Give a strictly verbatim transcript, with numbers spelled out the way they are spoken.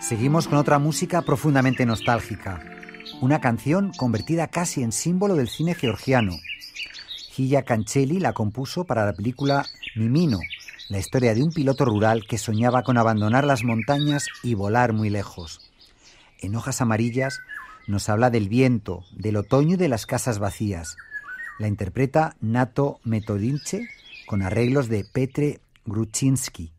Seguimos con otra música profundamente nostálgica. Una canción convertida casi en símbolo del cine georgiano. Gilla Cancelli la compuso para la película Mimino, la historia de un piloto rural que soñaba con abandonar las montañas y volar muy lejos. En Hojas amarillas nos habla del viento, del otoño y de las casas vacías. La interpreta Nato Metodinche con arreglos de Petr Gruchinsky.